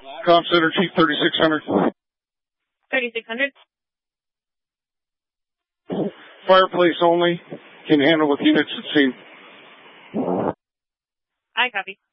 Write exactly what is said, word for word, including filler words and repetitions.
Com Center Chief thirty-six hundred. thirty-six hundred. Fireplace only. Can handle with units at scene. I copy.